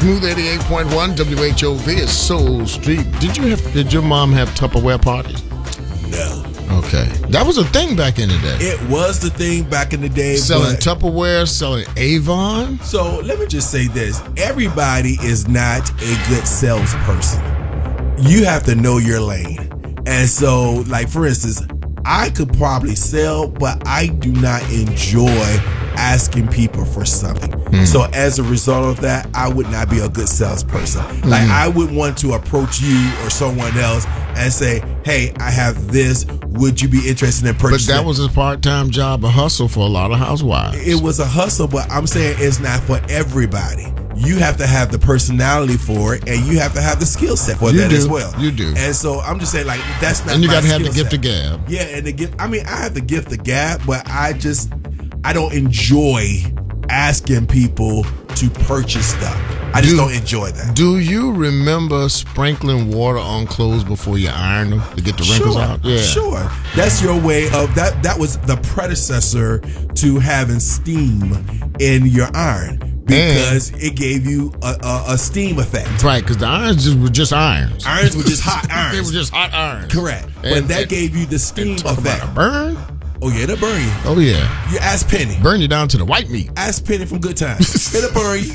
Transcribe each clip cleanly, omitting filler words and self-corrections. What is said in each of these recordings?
Smooth 88.1 WHOV is Soul Street. Did your mom have Tupperware parties? No. Okay. That was a thing back in the day. It was the thing back in the day. Selling Tupperware, selling Avon. So let me just say this. Everybody is not a good salesperson. You have to know your lane. And so, like, for instance, I could probably sell, but I do not enjoy asking people for something. So as a result of that, I would not be a good salesperson. Like, I would want to approach you or someone else and say, hey, I have this. Would you be interested in purchasing? But that was a part-time job, a hustle for a lot of housewives. It was a hustle, but I'm saying it's not for everybody. You have to have the personality for it, and you have to have the skill set for that as well. You do. And so I'm just saying, like, that's not. And you got to have the gift of gab. Yeah, and the gift. I mean, I have the gift of gab, but I don't enjoy asking people to purchase stuff. I just don't enjoy that. Do you remember sprinkling water on clothes before you iron them to get the wrinkles out? Yeah. Sure. That's your way of that. That was the predecessor to having steam in your iron. Because it gave you a steam effect. Right, because the irons were just irons. Irons were just hot irons. They were just hot irons. Correct. But that gave you the steam effect. About a burn? Oh, yeah, it'll burn you. Oh, yeah. You ask Penny. Burn you down to the white meat. Ask Penny from Good Times. It'll burn you.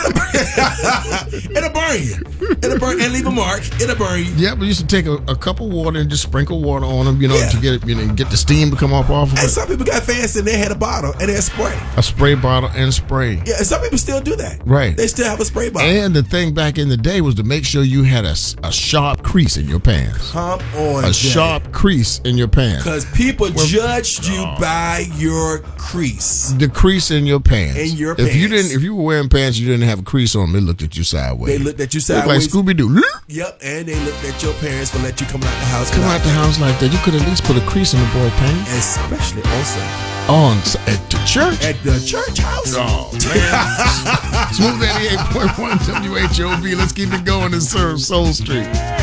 It'll burn you. It'll burn and leave a mark. It'll burn you. Yeah, but you used to take a cup of water and just sprinkle water on them, to get it, get the steam to come off of it. And some people got fancy and they had a bottle and they had spray. A spray bottle and spray. Yeah, and some people still do that. Right. They still have a spray bottle. And the thing back in the day was to make sure you had a sharp crease in your pants. Come on, A sharp crease in your pants. Because people judged you by your crease. The crease in your pants. In your If pants. if you were wearing pants, you didn't have a crease on them. They looked at you sideways. They looked at you Looked sideways. like Scooby Doo. Yep, and they looked at your parents for let you come out the house. Come out the house like that. You could at least put a crease in the boy pants. Especially also At the church. at the church house. Oh, man. Smooth 88.1 WHOV. Let's keep it going in Soul Street.